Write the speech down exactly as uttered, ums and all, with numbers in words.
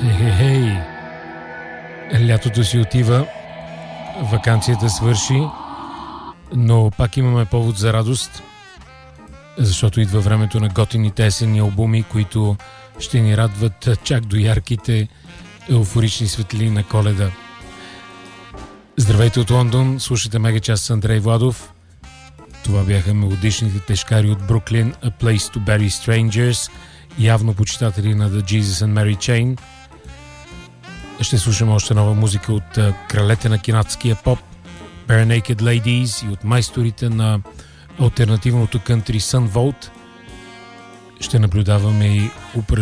Хей, лятото си отива, ваканцията свърши, но пак имаме повод за радост, защото идва времето на готините есенни албуми, които ще ни радват чак до ярките еуфорични светлини на Коледа. Здравейте от Лондон, слушате Мегачас с Андрей Владов. Това бяха мелодичните тежкари от Бруклин, A Place to Bury Strangers, явно почитатели на The Jesus and Mary Chain. Ще слушаме още нова музика от кралете на кинатския поп, Bare Naked Ladies, и от майсторите на алтернативното кънтри Sun Volt. Ще наблюдаваме и упражнението